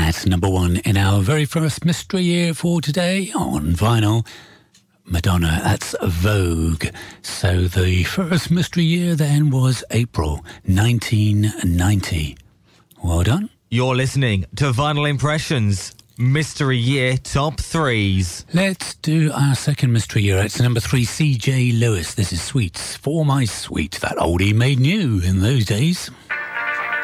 At number one in our very first mystery year for today on vinyl, Madonna, that's Vogue. So the first mystery year then was April 1990. Well done. You're listening to Vinyl Impressions, Mystery Year Top 3s. Let's do our second mystery year. It's number 3, C.J. Lewis. This is Sweets for My Sweet. That oldie made new in those days.